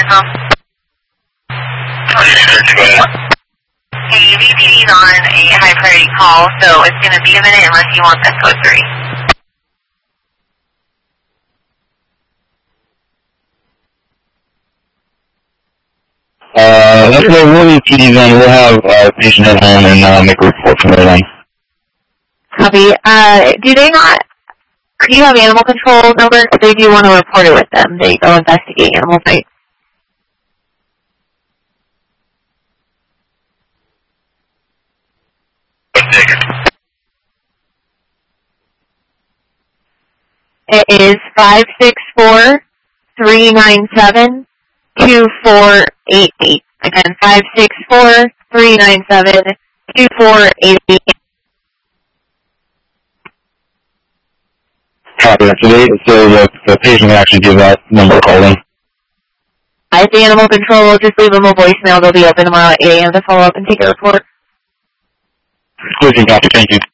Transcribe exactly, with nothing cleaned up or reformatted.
intercom. Hey, V P D's on a high priority call, so it's going to be a minute unless you want that code three. Uh, let's go really P D's on. We'll have our patient at home and uh, make a report from there then. Copy. Uh, do they not, do you have animal control number? Because they do want to report it with them. They go investigate animal fight. It is five six four, three nine seven, two four eight eight. Again, five six four, three nine seven, two four eight eight. Copy. So, they, so the, the patient can actually give that number a call in. I the animal control will just leave them a voicemail. They'll be open tomorrow at eight A M to follow up and take a report. Clear, copy. Thank you.